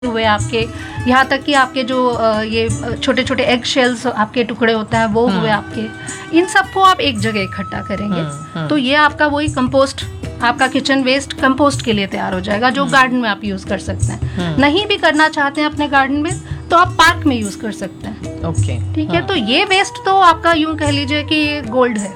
हुए आपके, यहाँ तक कि आपके जो ये छोटे छोटे एग शेल्स आपके टुकड़े होते हैं वो हुए आपके, इन सबको आप एक जगह इकट्ठा करेंगे तो ये आपका वही कंपोस्ट, आपका किचन वेस्ट कंपोस्ट के लिए तैयार हो जाएगा, जो गार्डन में आप यूज कर सकते हैं। नहीं भी करना चाहते हैं अपने गार्डन में तो आप पार्क में यूज कर सकते हैं। ओके, ठीक है। तो ये वेस्ट तो आपका यूं कह लीजिए कि गोल्ड है।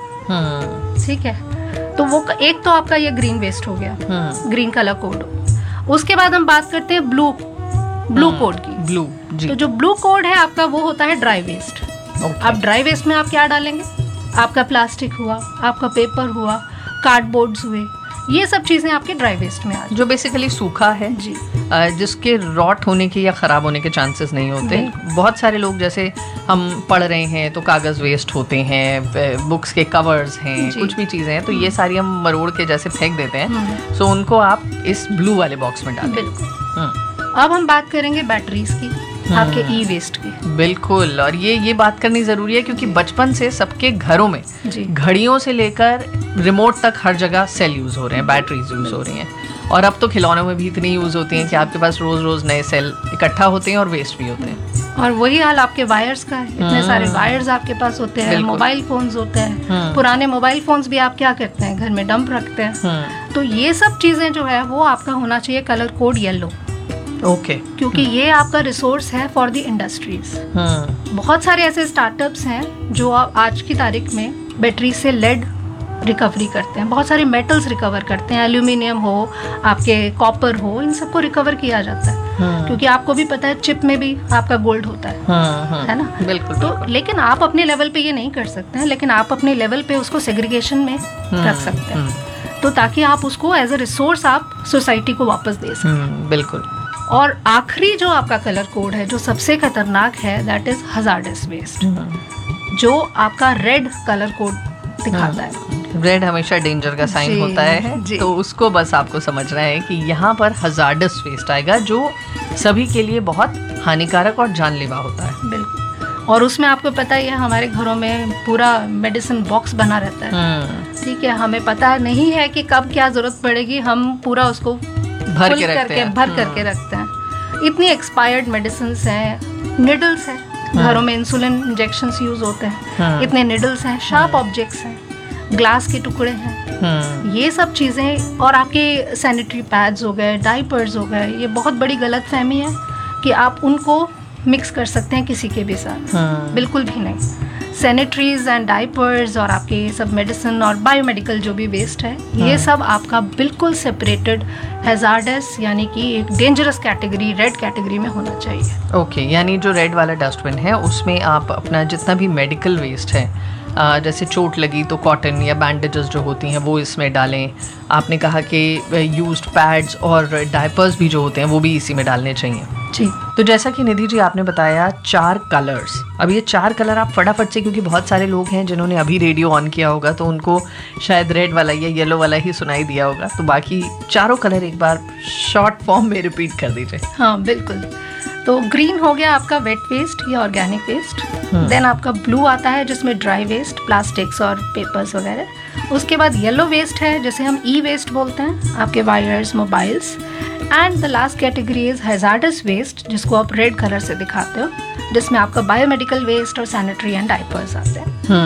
ठीक है। तो वो एक तो आपका ये ग्रीन वेस्ट हो गया, ग्रीन कलर कोड। उसके बाद हम बात करते हैं ब्लू कोड की। ब्लू जी। तो जो ब्लू कोड है आपका वो होता है ड्राई वेस्ट। अब ड्राई वेस्ट में आप क्या डालेंगे? आपका प्लास्टिक हुआ, आपका पेपर हुआ, कार्डबोर्ड्स हुए, ये सब चीजें आपके ड्राई वेस्ट में आ जाती, जो बेसिकली सूखा है जी, जिसके रॉट होने के या खराब होने के चांसेस नहीं होते। बहुत सारे लोग, जैसे हम पढ़ रहे हैं तो कागज वेस्ट होते हैं, बुक्स के कवर्स हैं, कुछ भी चीजें हैं, तो ये सारी हम मरोड़ के जैसे फेंक देते हैं। सो उनको आप इस ब्लू वाले बॉक्स में डालें। बिल्कुल। अब हम बात करेंगे बैटरीज की, आपके ई वेस्ट की। बिल्कुल। और ये बात करनी जरूरी है क्योंकि बचपन से सबके घरों में घड़ियों से लेकर रिमोट तक हर जगह सेल यूज हो रहे हैं, बैटरीज यूज हो रही हैं। और अब तो खिलौनों में भी इतनी यूज होती हैं कि आपके पास रोज रोज नए सेल इकट्ठा होते हैं और वेस्ट भी होते हैं। और वही हाल आपके वायर्स का है, इतने सारे वायर्स आपके पास होते हैं, मोबाइल फोन्स होते हैं, पुराने मोबाइल फोन्स भी आप क्या करते हैं, घर में डंप रखते हैं। तो ये सब चीजें जो है वो आपका होना चाहिए कलर कोड येलो। ओके। क्योंकि ये आपका रिसोर्स है फॉर द इंडस्ट्रीज। बहुत सारे ऐसे स्टार्टअप्स हैं जो आज की तारीख में बैटरी से लेड रिकवरी करते हैं, बहुत सारे मेटल्स रिकवर करते हैं, एल्यूमिनियम हो, आपके कॉपर हो, इन सबको रिकवर किया जाता है। क्योंकि आपको भी पता है चिप में भी आपका गोल्ड होता है ना। बिल्कुल। तो लेकिन आप अपने लेवल पे ये नहीं कर सकते हैं, लेकिन आप अपने लेवल पे उसको सेग्रीगेशन में रख सकते हैं, तो ताकि आप उसको एज अ रिसोर्स आप सोसाइटी को वापस दे सकें। बिल्कुल। और आखिरी जो आपका कलर कोड है जो सबसे खतरनाक है, दैट इज हजार्डस वेस्ट, जो आपका रेड कलर कोड दिखाता है। रेड हमेशा डेंजर का साइन होता है, तो उसको बस आपको समझना है कि यहाँ पर हजार्डस वेस्ट आएगा जो सभी के लिए बहुत हानिकारक और जानलेवा होता है। बिल्कुल। और उसमें आपको पता ही है हमारे घरों में पूरा मेडिसिन बॉक्स बना रहता है। ठीक है। हमें पता नहीं है कि कब क्या जरूरत पड़ेगी, हम पूरा उसको भर करके रखते हैं। इतनी एक्सपायर्ड मेडिसिन हैं, निडल्स हैं, घरों में इंसुलिन इंजेक्शंस यूज होते हैं, इतने निडल्स हैं, शार्प ऑब्जेक्ट्स हैं, ग्लास के टुकड़े हैं, ये सब चीजें। और आपके सैनिटरी पैड्स हो गए, डाइपर्स हो गए, ये बहुत बड़ी गलतफहमी है कि आप उनको मिक्स कर सकते हैं किसी के भी साथ। बिल्कुल भी नहीं। सैनिटरीज एंड डाइपर्स और आपके सब मेडिसिन और बायोमेडिकल जो भी वेस्ट है, ये सब आपका बिल्कुल सेपरेटेड हैजार्डस यानी कि एक डेंजरस कैटेगरी, रेड कैटेगरी में होना चाहिए। ओके। यानी जो रेड वाला डस्टबिन है उसमें आप अपना जितना भी मेडिकल वेस्ट है, जैसे चोट लगी तो कॉटन या बैंडेजेस जो होती हैं वो इसमें डालें। आपने कहा कि यूज्ड पैड्स और डायपर्स भी जो होते हैं वो भी इसी में डालने चाहिए जी। तो जैसा कि निधि जी आपने बताया 4 कलर्स, अब ये 4 कलर आप फटाफट से, क्योंकि बहुत सारे लोग हैं जिन्होंने अभी रेडियो ऑन किया होगा तो उनको शायद रेड वाला या येलो वाला ही सुनाई दिया होगा, तो बाकी चारों कलर एक बार शॉर्ट फॉर्म में रिपीट कर दीजिए। हाँ बिल्कुल। तो ग्रीन हो गया आपका वेट वेस्ट या ऑर्गेनिक वेस्ट। देन आपका ब्लू आता है जिसमें ड्राई वेस्ट, प्लास्टिक्स और पेपर्स वगैरह। उसके बाद येलो वेस्ट है जिसे हम ई वेस्ट बोलते हैं, आपके wires, mobiles. And the last category is hazards waste, जिसको आप रेड कलर से दिखाते हो, जिसमें आपका बायोमेडिकल वेस्ट और सैनिटरी एंड डाइपर्स आते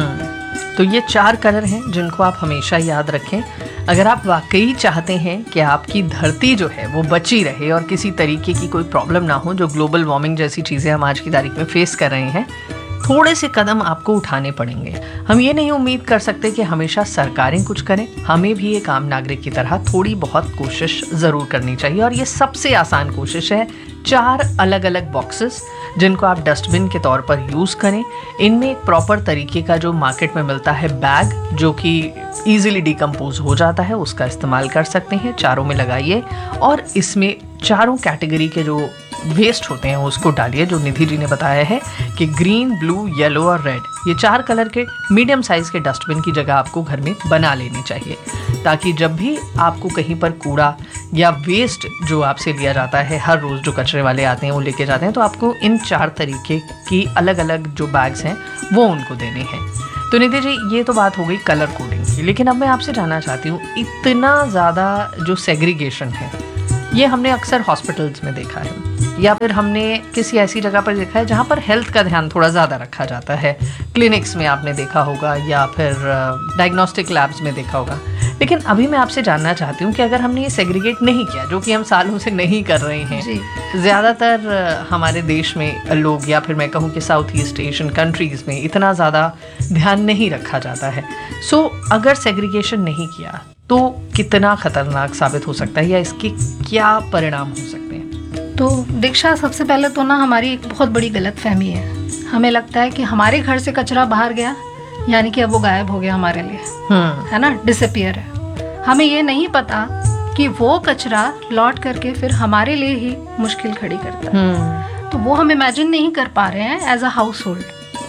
हैं। तो ये 4 कलर हैं जिनको आप हमेशा याद रखें। अगर आप वाकई चाहते हैं कि आपकी धरती जो है वो बची रहे और किसी तरीके की कोई प्रॉब्लम ना हो, जो ग्लोबल वार्मिंग जैसी चीज़ें हम आज की तारीख में फेस कर रहे हैं, थोड़े से कदम आपको उठाने पड़ेंगे। हम ये नहीं उम्मीद कर सकते कि हमेशा सरकारें कुछ करें, हमें भी एक आम नागरिक की तरह थोड़ी बहुत कोशिश ज़रूर करनी चाहिए। और ये सबसे आसान कोशिश है, 4 अलग अलग बॉक्सेस जिनको आप डस्टबिन के तौर पर यूज़ करें। इनमें एक प्रॉपर तरीके का जो मार्केट में मिलता है बैग, जो कि ईजिली डिकम्पोज हो जाता है, उसका इस्तेमाल कर सकते हैं। चारों में लगाइए और इसमें चारों कैटेगरी के जो वेस्ट होते हैं उसको डालिए, जो निधि जी ने बताया है कि ग्रीन, ब्लू, येलो और रेड, ये 4 कलर के मीडियम साइज के डस्टबिन की जगह आपको घर में बना लेनी चाहिए, ताकि जब भी आपको कहीं पर कूड़ा या वेस्ट जो आपसे लिया जाता है, हर रोज़ जो कचरे वाले आते हैं वो लेके जाते हैं, तो आपको इन 4 तरीके की अलग अलग जो बैग्स हैं वो उनको देने हैं। तो निधि जी, ये तो बात हो गई कलर कोडिंग की, लेकिन अब मैं आपसे जानना चाहती हूँ, इतना ज़्यादा जो सेग्रीगेशन है ये हमने अक्सर हॉस्पिटल्स में देखा है, या फिर हमने किसी ऐसी जगह पर देखा है जहाँ पर हेल्थ का ध्यान थोड़ा ज़्यादा रखा जाता है, क्लिनिक्स में आपने देखा होगा या फिर डायग्नोस्टिक लैब्स में देखा होगा। लेकिन अभी मैं आपसे जानना चाहती हूँ कि अगर हमने ये सेग्रीगेट नहीं किया, जो कि हम सालों से नहीं कर रहे हैं, ज़्यादातर हमारे देश में लोग, या फिर मैं कहूँ कि साउथ ईस्ट एशियन कंट्रीज़ में इतना ज़्यादा ध्यान नहीं रखा जाता है। सो अगर सेग्रीगेशन नहीं किया तो कितना खतरनाक साबित हो सकता है या इसके क्या परिणाम हो सकते हैं? तो दीक्षा, सबसे पहले तो ना हमारी एक बहुत बड़ी गलतफहमी है। हमें लगता है कि हमारे घर से कचरा बाहर गया यानी कि अब वो गायब हो गया हमारे लिए, है ना, डिसअपियर है। हमें ये नहीं पता कि वो कचरा लौट करके फिर हमारे लिए ही मुश्किल खड़ी करता है। तो वो हम इमेजिन नहीं कर पा रहे हैं एज अ हाउस होल्ड,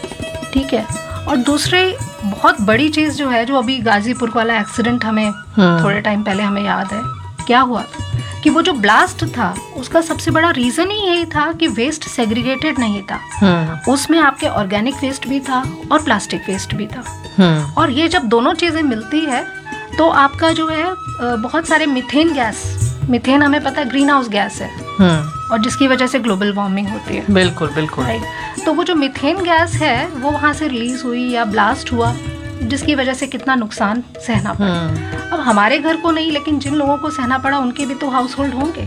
ठीक है। और दूसरी बहुत बड़ी चीज़ जो है, जो अभी गाजीपुर वाला एक्सीडेंट हमें थोड़े टाइम पहले हमें याद है क्या हुआ था, कि वो जो ब्लास्ट था उसका सबसे बड़ा रीज़न ही यही था कि वेस्ट सेग्रीगेटेड नहीं था। उसमें आपके ऑर्गेनिक वेस्ट भी था और प्लास्टिक वेस्ट भी था। और ये जब दोनों चीज़ें मिलती है तो आपका जो है बहुत सारे मीथेन गैस, मीथेन हमें पता है ग्रीन हाउस गैस है, और जिसकी वजह से ग्लोबल वार्मिंग होती है। बिल्कुल बिल्कुल। तो वो जो मीथेन गैस है वो वहाँ से रिलीज हुई या ब्लास्ट हुआ, जिसकी वजह से कितना नुकसान सहना पड़ा। अब हमारे घर को नहीं, लेकिन जिन लोगों को सहना पड़ा उनके भी तो हाउस होल्ड होंगे।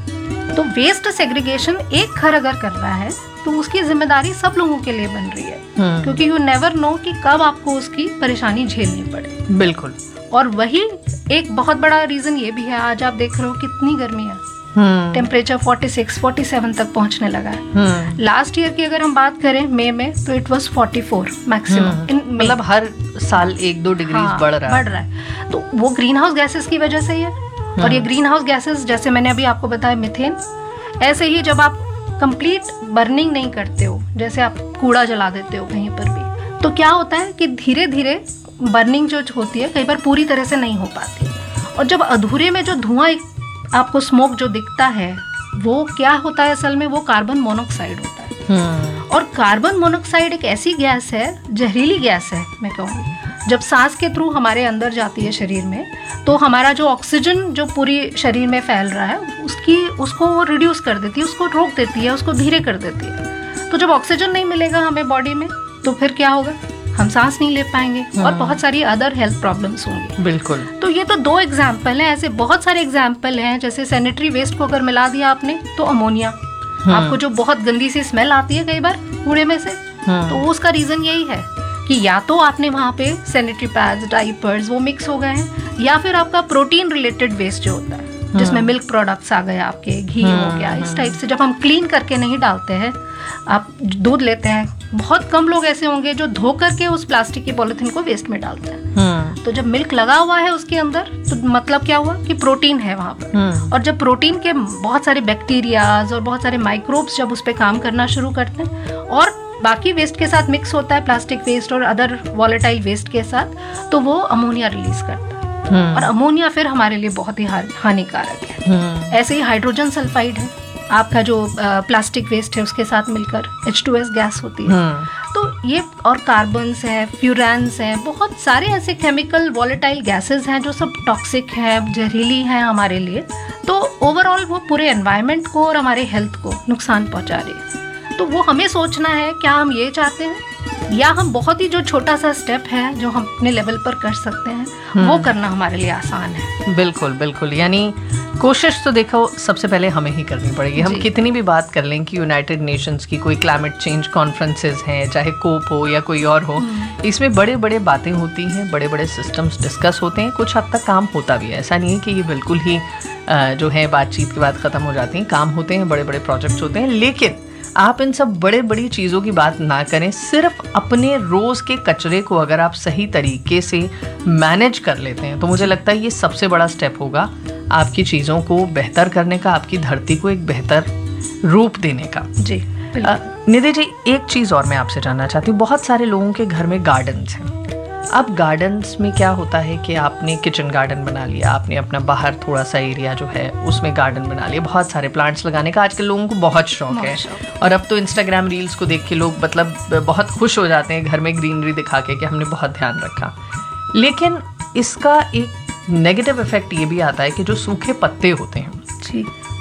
तो वेस्ट सेग्रीगेशन एक घर अगर कर रहा है तो उसकी जिम्मेदारी सब लोगों के लिए बन रही है, क्योंकि यू नेवर नो कि कब आपको उसकी परेशानी झेलनी पड़े। बिल्कुल। और वही एक बहुत बड़ा रीजन ये भी है, आज आप देख रहे हो कितनी गर्मी है, टेम्परेचर 46, 47 तक पहुंचने लगा है। लास्ट ईयर की अगर हम बात करें मई में तो इट वाज 44 मैक्सिमम। मतलब हर साल 1-2 डिग्री बढ़ रहा है। तो वो ग्रीन हाउस गैसेस की वजह से ही है। और ये ग्रीन हाउस गैसेस, जैसे मैंने अभी आपको बताया मीथेन, ऐसे ही जब आप कंप्लीट बर्निंग नहीं करते हो, जैसे आप कूड़ा जला देते हो कहीं पर भी, तो क्या होता है कि धीरे धीरे बर्निंग जो होती है कई बार पूरी तरह से नहीं हो पाती। और जब अधूरे में जो धुआं आपको स्मोक जो दिखता है वो क्या होता है, असल में वो कार्बन मोनोऑक्साइड होता है। और कार्बन मोनोऑक्साइड एक ऐसी गैस है, जहरीली गैस है मैं कहूँगी, जब सांस के थ्रू हमारे अंदर जाती है शरीर में, तो हमारा जो ऑक्सीजन जो पूरी शरीर में फैल रहा है उसको वो रिड्यूस कर देती है, उसको रोक देती है, उसको धीरे कर देती है। तो जब ऑक्सीजन नहीं मिलेगा हमें बॉडी में तो फिर क्या होगा, हम सांस नहीं ले पाएंगे और बहुत सारी अदर हेल्थ प्रॉब्लम्स होंगी। बिल्कुल। तो ये तो 2 एग्जाम्पल हैं, ऐसे बहुत सारे एग्जाम्पल हैं। जैसे सैनिटरी वेस्ट को अगर मिला दिया आपने तो अमोनिया, आपको जो बहुत गंदी सी स्मेल आती है कई बार कूड़े में से, तो उसका रीजन यही है कि या तो आपने वहाँ पे सैनिटरी पैड्स, डाइपर्स वो मिक्स हो गए हैं, या फिर आपका प्रोटीन रिलेटेड वेस्ट जो होता है, जिसमें मिल्क प्रोडक्ट्स आ गए, आपके घी हो गया, इस टाइप से जब हम क्लीन करके नहीं डालते हैं, आप दूध लेते हैं, बहुत कम लोग ऐसे होंगे जो धो करके उस प्लास्टिक की पॉलिथीन को वेस्ट में डालते हैं। तो जब मिल्क लगा हुआ है उसके अंदर तो मतलब क्या हुआ कि प्रोटीन है वहाँ पर। और जब प्रोटीन के बहुत सारे बैक्टीरियाज और बहुत सारे माइक्रोब्स जब उस पर काम करना शुरू करते हैं और बाकी वेस्ट के साथ मिक्स होता है, प्लास्टिक वेस्ट और अदर वॉलेटाइल वेस्ट के साथ, तो वो अमोनिया रिलीज करता है। और अमोनिया फिर हमारे लिए बहुत ही हानिकारक है। ऐसे ही हाइड्रोजन सल्फाइड है, आपका जो प्लास्टिक वेस्ट है उसके साथ मिलकर H2S गैस होती है। तो ये और कार्बन्स हैं, फ्यूरान्स हैं, बहुत सारे ऐसे केमिकल वॉलेटाइल गैसेस हैं जो सब टॉक्सिक हैं, जहरीली हैं हमारे लिए। तो ओवरऑल वो पूरे एनवायरनमेंट को और हमारे हेल्थ को नुकसान पहुंचा रही है। तो वो हमें सोचना है क्या हम ये चाहते हैं, या हम बहुत ही जो छोटा सा स्टेप है जो हम अपने लेवल पर कर सकते हैं वो करना हमारे लिए आसान है। बिल्कुल बिल्कुल। यानी कोशिश तो देखो सबसे पहले हमें ही करनी पड़ेगी। हम कितनी भी बात कर लें कि यूनाइटेड नेशंस की कोई क्लाइमेट चेंज कॉन्फ्रेंसेस हैं, चाहे कोप हो या कोई और हो, इसमें बड़े बड़े बातें होती हैं, बड़े बड़े सिस्टम्स डिस्कस होते हैं, कुछ हद तक काम होता भी है। ऐसा नहीं है कि ये बिल्कुल ही जो है बातचीत के बाद ख़त्म हो जाती हैं, काम होते हैं, बड़े बड़े प्रोजेक्ट्स होते हैं। लेकिन आप इन सब बड़े बड़ी चीज़ों की बात ना करें, सिर्फ अपने रोज़ के कचरे को अगर आप सही तरीके से मैनेज कर लेते हैं तो मुझे लगता है ये सबसे बड़ा स्टेप होगा आपकी चीज़ों को बेहतर करने का, आपकी धरती को एक बेहतर रूप देने का। जी निधि जी, एक चीज़ और मैं आपसे जानना चाहती हूँ। बहुत सारे लोगों के घर में गार्डन्स हैं। अब गार्डन्स में क्या होता है कि आपने किचन गार्डन बना लिया, आपने अपना बाहर थोड़ा सा एरिया जो है उसमें गार्डन बना लिया, बहुत सारे प्लांट्स लगाने का आजकल लोगों को बहुत शौक है। और अब तो इंस्टाग्राम रील्स को देख के लोग मतलब बहुत खुश हो जाते हैं घर में ग्रीनरी दिखा के कि हमने बहुत ध्यान रखा। लेकिन इसका एक नेगेटिव इफेक्ट ये भी आता है कि जो सूखे पत्ते होते हैं जी,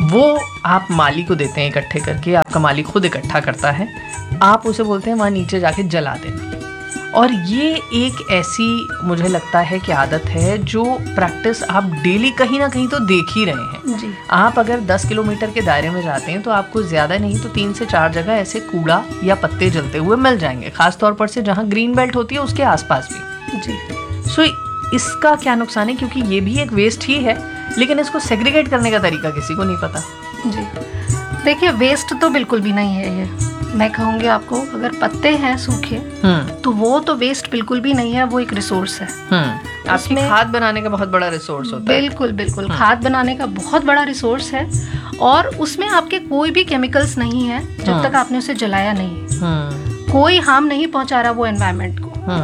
वो आप माली को देते हैं इकट्ठे करके, आपका माली खुद इकट्ठा करता है, आप उसे बोलते हैं वहाँ नीचे जाके जला देना। और ये एक ऐसी मुझे लगता है कि आदत है जो प्रैक्टिस आप डेली कहीं ना कहीं तो देख ही रहे हैं जी। आप अगर 10 किलोमीटर के दायरे में जाते हैं तो आपको ज़्यादा नहीं तो 3 से 4 जगह ऐसे कूड़ा या पत्ते जलते हुए मिल जाएंगे, खासतौर पर से जहाँ ग्रीन बेल्ट होती है उसके आसपास भी जी। सो इसका क्या नुकसान है, क्योंकि ये भी एक वेस्ट ही है, लेकिन इसको सेग्रीगेट करने का तरीका किसी को नहीं पता। जी देखिए, वेस्ट तो बिल्कुल भी नहीं है ये। मैं कहूँगी आपको, अगर पत्ते हैं सूखे तो वो तो वेस्ट बिल्कुल भी नहीं है, वो एक रिसोर्स है। आपकी खाद बनाने का बहुत बड़ा रिसोर्स होता है। बिल्कुल बिल्कुल, खाद बनाने का बहुत बड़ा रिसोर्स है, और उसमें आपके कोई भी केमिकल्स नहीं है जब तक आपने उसे जलाया नहीं। कोई हार्म नहीं पहुंचा रहा वो एनवायरनमेंट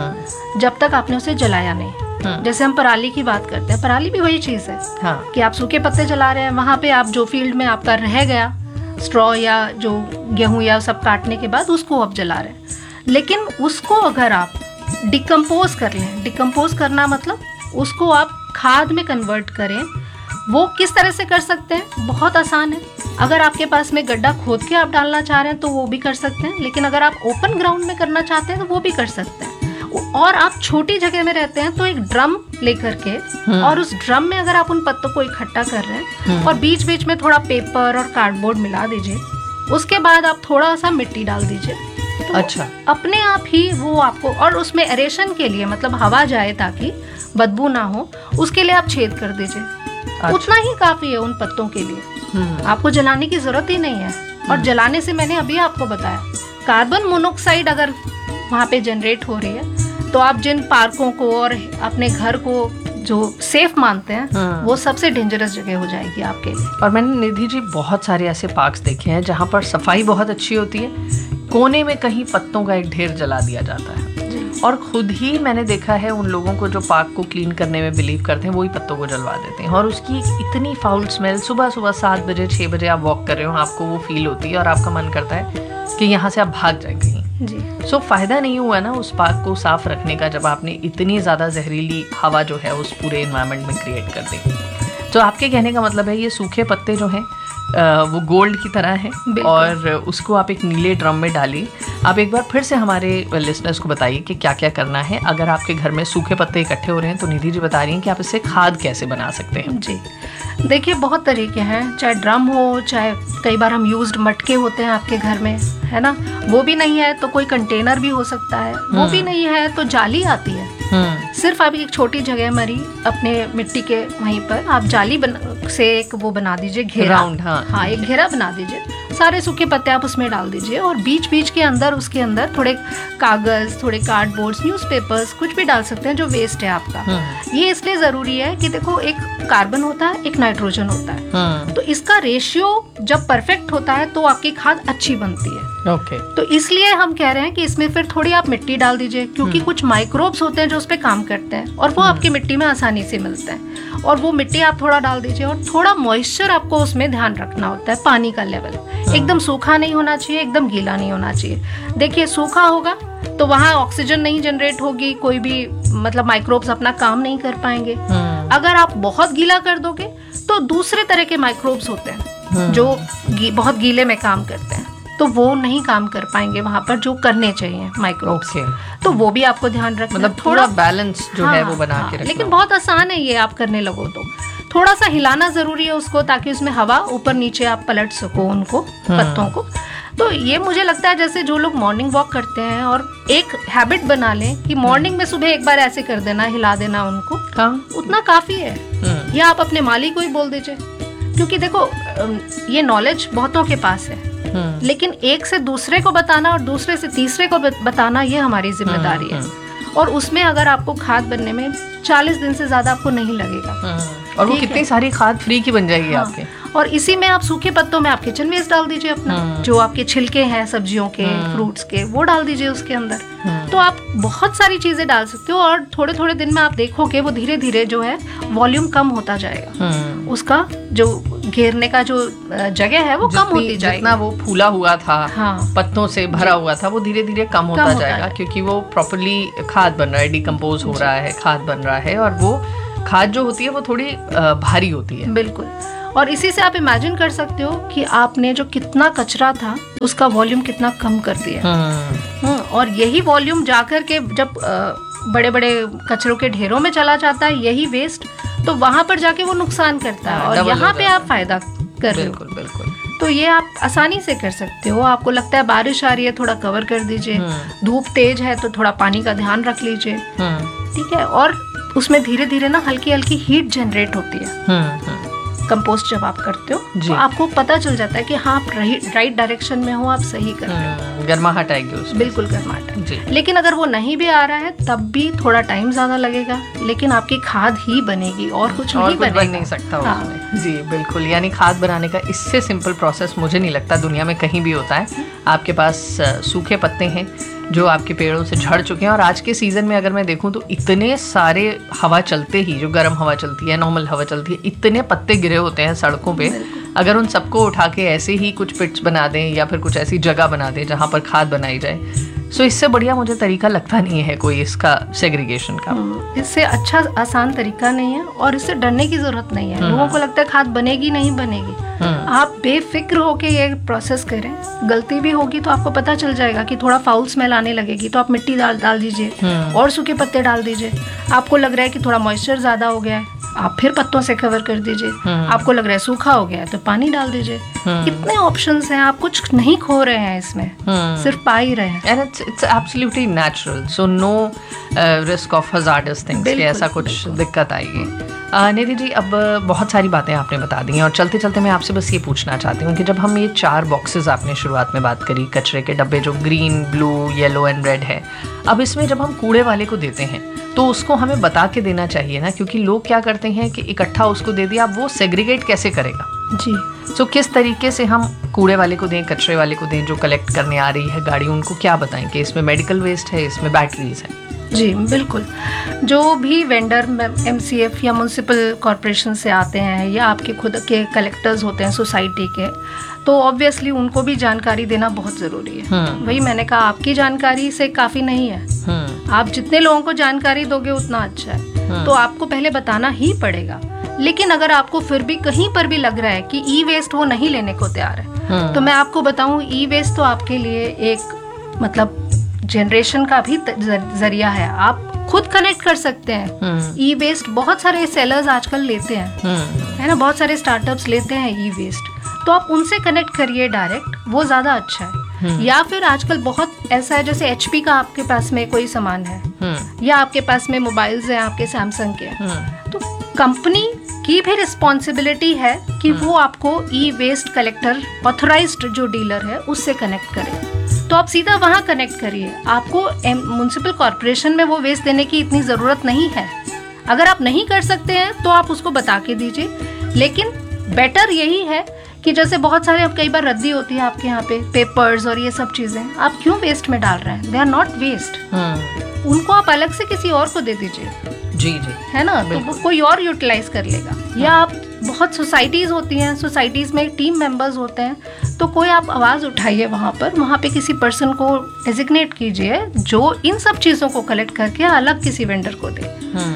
को जब तक आपने उसे जलाया नहीं। जैसे हम पराली की बात करते हैं, पराली भी वही चीज है कि आप सूखे पत्ते जला रहे हैं, वहां पे आप जो फील्ड में आपका रह गया स्ट्रॉ या जो गेहूं या सब काटने के बाद उसको आप जला रहे हैं। लेकिन उसको अगर आप डिकम्पोज कर लें, डिकम्पोज करना मतलब उसको आप खाद में कन्वर्ट करें, वो किस तरह से कर सकते हैं? बहुत आसान है। अगर आपके पास में गड्ढा खोद के आप डालना चाह रहे हैं तो वो भी कर सकते हैं, लेकिन अगर आप ओपन ग्राउंड में करना चाहते हैं तो वो भी कर सकते हैं। और आप छोटी जगह में रहते हैं तो एक ड्रम लेकर के, और उस ड्रम में अगर आप उन पत्तों को इकट्ठा कर रहे हैं और बीच बीच में थोड़ा पेपर और कार्डबोर्ड मिला दीजिए, उसके बाद आप थोड़ा सा मिट्टी डाल दीजिए, तो अच्छा अपने आप ही वो आपको, और उसमें एरेशन के लिए मतलब हवा जाए ताकि बदबू ना हो, उसके लिए आप छेद कर दीजिए। अच्छा। उतना ही काफी है उन पत्तों के लिए, आपको जलाने की जरूरत ही नहीं है। और जलाने से मैंने अभी आपको बताया, कार्बन मोनोऑक्साइड अगर वहाँ पे जनरेट हो रही है तो आप जिन पार्कों को और अपने घर को जो सेफ मानते हैं वो सबसे डेंजरस जगह हो जाएगी आपके लिए। और मैंने निधि जी बहुत सारे ऐसे पार्क्स देखे हैं जहाँ पर सफाई बहुत अच्छी होती है, कोने में कहीं पत्तों का एक ढेर जला दिया जाता है जी। और खुद ही मैंने देखा है उन लोगों को जो पार्क को क्लीन करने में बिलीव करते हैं वही पत्तों को जलवा देते हैं, और उसकी इतनी फाउल स्मेल, सुबह सुबह 7 बजे 6 बजे आप वॉक कर रहे हो, आपको वो फील होती है और आपका मन करता है कि यहाँ से आप भाग जाए कहीं जी। सो फायदा नहीं हुआ ना उस पार्क को साफ रखने का जब आपने इतनी ज़्यादा जहरीली हवा जो है उस पूरे एनवायरनमेंट में क्रिएट कर दी। तो आपके कहने का मतलब है ये सूखे पत्ते जो हैं वो गोल्ड की तरह है, और उसको आप एक नीले ड्रम में डालिए। आप एक बार फिर से हमारे लिसनर्स को बताइए कि क्या क्या करना है। अगर आपके घर में सूखे पत्ते इकट्ठे हो रहे हैं तो निधि जी बता रही हैं कि आप इससे खाद कैसे बना सकते हैं। जी देखिए, बहुत तरीके हैं, चाहे ड्रम हो, चाहे कई बार हम यूज्ड मटके होते हैं आपके घर में, है ना, वो भी नहीं है तो कोई कंटेनर भी हो सकता है, वो भी नहीं है तो जाली आती है। सिर्फ आप एक छोटी जगह मरी अपने मिट्टी के वहीं पर आप जाली से एक वो बना दीजिए, घेरा। हाँ, एक घेरा बना दीजिए, सारे सूखे पत्ते आप उसमें डाल दीजिए, और बीच बीच के अंदर उसके अंदर थोड़े कागज, थोड़े कार्डबोर्ड्स, न्यूज़पेपर्स, कुछ भी डाल सकते हैं जो वेस्ट है आपका। ये इसलिए जरूरी है कि देखो, एक कार्बन होता है, एक नाइट्रोजन होता है, तो इसका रेशियो जब परफेक्ट होता है तो आपकी खाद अच्छी बनती है। तो इसलिए हम कह रहे हैं कि इसमें फिर थोड़ी आप मिट्टी डाल दीजिए, क्योंकि कुछ माइक्रोब्स होते हैं जो उस पे काम करते हैं और वो आपकी मिट्टी में आसानी से मिलते हैं, और वो मिट्टी आप थोड़ा डाल दीजिए। और थोड़ा मॉइस्चर आपको उसमें ध्यान रखना होता है, पानी का लेवल एकदम सूखा नहीं होना चाहिए, एकदम गीला नहीं होना चाहिए। देखिए, सूखा होगा तो वहाँ ऑक्सीजन नहीं जनरेट होगी, कोई भी मतलब माइक्रोब्स अपना काम नहीं कर पाएंगे। अगर आप बहुत गीला कर दोगे तो दूसरे तरह के माइक्रोब्स होते हैं जो बहुत गीले में काम करते हैं, तो वो नहीं काम कर पाएंगे वहाँ पर जो करने चाहिए माइक्रोब्स। तो वो भी आपको ध्यान रखना, मतलब थोड़ा बैलेंस जो है वो बना के रखना। लेकिन बहुत आसान है ये, आप करने लगो तो थोड़ा सा हिलाना जरूरी है उसको, ताकि उसमें हवा ऊपर नीचे आप पलट सको उनको पत्तों को। तो ये मुझे लगता है जैसे जो लोग मॉर्निंग वॉक करते हैं और एक हैबिट बना लें कि मॉर्निंग में सुबह एक बार ऐसे कर देना, हिला देना उनको, उतना काफी है। या आप अपने माली को ही बोल दीजिए, क्योंकि देखो ये नॉलेज बहुतों के पास है, लेकिन एक से दूसरे को बताना और दूसरे से तीसरे को बताना ये हमारी जिम्मेदारी है। और उसमें अगर आपको खाद बनने में 40 दिन से ज्यादा आपको नहीं लगेगा, और वो कितनी सारी खाद फ्री की बन जाएगी आपके। और इसी में आप सूखे पत्तों में आप किचन वेस्ट डाल दीजिए अपना, जो आपके छिलके हैं सब्जियों के, फ्रूट्स के, वो डाल दीजिए उसके अंदर। तो आप बहुत सारी चीजें डाल सकते हो, और थोड़े थोड़े दिन में आप देखोगे वो धीरे धीरे जो है वॉल्यूम कम होता जाएगा, उसका जो घेरने का जो जगह है वो कम होती जाएगी। जितना वो फूला हुआ था, पत्तों से भरा हुआ था, वो धीरे धीरे कम होता जाएगा, क्योंकि वो प्रॉपर्ली खाद बन रहा है, डिकम्पोज हो रहा है, खाद बन रहा है, और वो खाद जो होती है वो थोड़ी भारी होती है। बिल्कुल। और इसी से आप इमेजिन कर सकते हो कि आपने जो कितना कचरा था उसका वॉल्यूम कितना कम कर दिया। और यही वॉल्यूम जाकर के जब बड़े बड़े कचरों के ढेरों में चला जाता है यही वेस्ट, तो वहां पर जाके वो नुकसान करता है और यहाँ पे आप फायदा कर रहे हो। बिल्कुल। तो ये आप आसानी से कर सकते हो। आपको लगता है बारिश आ रही है, थोड़ा कवर कर दीजिए, धूप तेज है तो थोड़ा पानी का ध्यान रख लीजिए, ठीक है। और उसमें धीरे धीरे ना हल्की हल्की हीट जनरेट होती है कंपोस्ट जब आप करते हो, तो आपको पता चल जाता है कि हाँ आप राइट डायरेक्शन में हो, आप सही कर रहे हो। गर्माहट आएगी उसमें। बिल्कुल गर्माहट। लेकिन अगर वो नहीं भी आ रहा है तब भी थोड़ा टाइम ज्यादा लगेगा, लेकिन आपकी खाद ही बनेगी और कुछ नहीं बनेगा। बन नहीं सकता उसमें। जी बिल्कुल। यानी खाद बनाने का इससे सिंपल प्रोसेस मुझे नहीं लगता दुनिया में कहीं भी होता है। आपके पास सूखे पत्ते हैं जो आपके पेड़ों से झड़ चुके हैं, और आज के सीज़न में अगर मैं देखूं तो इतने सारे हवा चलते ही, जो गर्म हवा चलती है, नॉर्मल हवा चलती है, इतने पत्ते गिरे होते हैं सड़कों पे। अगर उन सबको उठा के ऐसे ही कुछ पिट्स बना दें या फिर कुछ ऐसी जगह बना दें जहाँ पर खाद बनाई जाए, सो इससे बढ़िया मुझे तरीका लगता नहीं है कोई इसका सेग्रीगेशन का। इससे अच्छा आसान तरीका नहीं है और इससे डरने की जरूरत नहीं है। लोगों को लगता है खाद बनेगी नहीं बनेगी, आप बेफिक्र होके ये प्रोसेस करें। गलती भी होगी तो आपको पता चल जाएगा कि थोड़ा फाउल स्मेल आने लगेगी तो आप मिट्टी डाल दीजिए और सूखे पत्ते डाल दीजिए। आपको लग रहा है कि थोड़ा मॉइस्चर ज्यादा हो गया है, आप फिर पत्तों से कवर कर दीजिए। आपको लग रहा है सूखा हो गया है तो पानी डाल दीजिए। कितने ऑप्शंस हैं, आप कुछ नहीं खो रहे हैं इसमें, सिर्फ पा ही रहे हैं। And it's absolutely natural, so no risk of hazardous things कि ऐसा कुछ दिक्कत आएगी। निधि जी, अब बहुत सारी बातें आपने बता दी हैं और चलते चलते मैं आपसे बस ये पूछना चाहती हूँ कि जब हम ये 4 बॉक्सेस आपने शुरुआत में बात करी, कचरे के डब्बे जो green, blue, yellow and red है, अब इसमें जब हम कूड़े वाले को देते हैं तो उसको हमें बता के देना चाहिए ना, क्योंकि लोग क्या करते हैं कि इकट्ठा उसको दे दिया, अब वो सेग्रीगेट कैसे करेगा? जी। सो किस तरीके से हम कूड़े वाले को दें, कचरे वाले को दें, जो कलेक्ट करने आ रही है गाड़ी, उनको क्या बताएं कि इसमें मेडिकल वेस्ट है, इसमें बैटरीज है? जी बिल्कुल। जो भी वेंडर MCF या म्यूनसिपल कॉरपोरेशन से आते हैं या आपके खुद के कलेक्टर्स होते हैं सोसाइटी के, तो ऑब्वियसली उनको भी जानकारी देना बहुत ज़रूरी है। वही मैंने कहा, आपकी जानकारी से काफ़ी नहीं है। आप जितने लोगों को जानकारी दोगे उतना अच्छा है। तो आपको पहले बताना ही पड़ेगा। लेकिन अगर आपको फिर भी कहीं पर भी लग रहा है कि ई वेस्ट वो नहीं लेने को तैयार है, तो मैं आपको बताऊं, ई वेस्ट तो आपके लिए एक मतलब जनरेशन का भी जरिया है। आप खुद कनेक्ट कर सकते हैं ई वेस्ट। बहुत सारे सेलर्स आजकल लेते हैं, है ना, बहुत सारे स्टार्टअप्स लेते हैं ई वेस्ट, तो आप उनसे कनेक्ट करिए डायरेक्ट, वो ज्यादा अच्छा है। या फिर आजकल बहुत ऐसा है, जैसे HP का आपके पास में कोई सामान है या आपके पास में मोबाइल्स हैं आपके सैमसंग के, तो कंपनी की भी रिस्पॉन्सिबिलिटी है कि वो आपको ई वेस्ट कलेक्टर ऑथराइज्ड जो डीलर है उससे कनेक्ट करे। तो आप सीधा वहाँ कनेक्ट करिए। आपको म्युनिसिपल कॉर्पोरेशन में वो वेस्ट देने की इतनी ज़रूरत नहीं है। अगर आप नहीं कर सकते हैं तो आप उसको बता के दीजिए। लेकिन बेटर यही है कि जैसे बहुत सारे, अब कई बार रद्दी होती है आपके यहाँ पे, पेपर्स और ये सब चीज़ें, आप क्यों वेस्ट में डाल रहे हैं? They are not waste. उनको आप अलग से किसी और को दे दीजिए। जी, है ना, तो वो कोई और यूटिलाइज कर लेगा। या आप, बहुत सोसाइटीज़ होती हैं, सोसाइटीज़ में टीम मेंबर्स होते हैं, तो कोई आप आवाज़ उठाइए वहाँ पे किसी पर्सन को डेजिग्नेट कीजिए जो इन सब चीज़ों को कलेक्ट करके अलग किसी वेंडर को दे।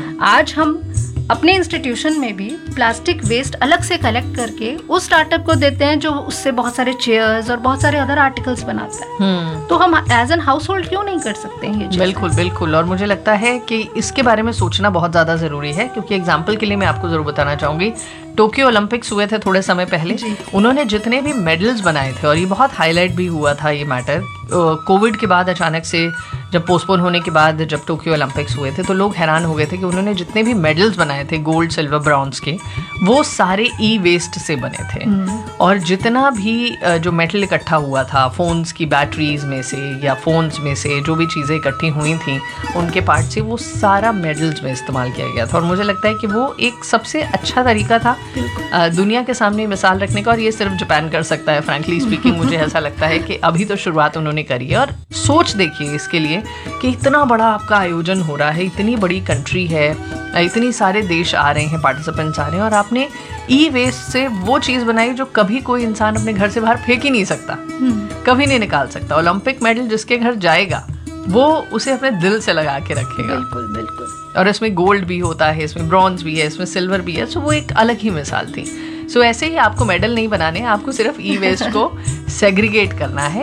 आज हम अपने इंस्टीट्यूशन में भी प्लास्टिक वेस्ट अलग से कलेक्ट करके उस स्टार्टअप को देते हैं जो उससे बहुत सारे चेयर्स और बहुत सारे अदर आर्टिकल्स बनाता है। तो हम एज एन हाउस होल्ड क्यों नहीं कर सकते हैं ये चीज़? बिल्कुल बिल्कुल। और मुझे लगता है कि इसके बारे में सोचना बहुत ज़्यादा ज़रूरी है, क्योंकि एग्जाम्पल के लिए मैं आपको ज़रूर बताना चाहूँगी, टोक्यो ओलंपिक्स हुए थे थोड़े समय पहले, उन्होंने जितने भी मेडल्स बनाए थे, और ये बहुत हाईलाइट भी हुआ था ये मैटर, कोविड के बाद अचानक से जब पोस्टपोन होने के बाद जब टोक्यो ओलंपिक्स हुए थे तो लोग हैरान हो गए थे कि उन्होंने जितने भी मेडल्स बनाए थे, गोल्ड, सिल्वर, ब्रॉन्ज के, वो सारे ई वेस्ट से बने थे। और जितना भी जो मेटल इकट्ठा हुआ था, फोन्स की बैटरीज में से या फोन्स में से जो भी चीज़ें इकट्ठी हुई थी उनके पार्ट से, वो सारा मेडल्स में इस्तेमाल किया गया था। और मुझे लगता है कि वो एक सबसे अच्छा तरीका था दुनिया के सामने मिसाल रखने का, और ये सिर्फ जापान कर सकता है। फ्रैंकली स्पीकिंग मुझे ऐसा लगता है कि अभी तो शुरुआत उन्होंने करी है। और सोच देखिए इसके लिए कि इतना बड़ा आपका आयोजन हो रहा है, इतनी बड़ी कंट्री है, इतनी सारे देश आ रहे हैं, पार्टिसिपेंट्स आ रहे हैं, और आपने ई वेस्ट से वो चीज़ बनाई जो कभी कोई इंसान अपने घर से बाहर फेंक ही नहीं सकता, कभी नहीं निकाल सकता। ओलंपिक मेडल जिसके घर जाएगा वो उसे अपने दिल से लगा के रखेगा। बिल्कुल बिल्कुल। और इसमें गोल्ड भी होता है, इसमें ब्रॉन्ज भी है, इसमें सिल्वर भी है, सो वो एक अलग ही मिसाल थी। सो ऐसे ही आपको मेडल नहीं बनाने, आपको सिर्फ ई वेस्ट को सेग्रीगेट करना है